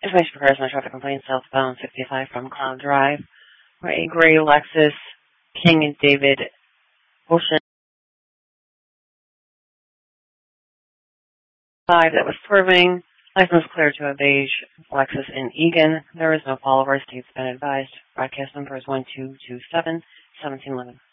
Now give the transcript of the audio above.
Information for cars on traffic complaint southbound 65 from Cloud Drive, where a gray Lexus King and David Ocean 5 that was swerving. License clear to a beige Lexus in Eagan. There is no follower. State's been advised. Broadcast number is 1227-1711.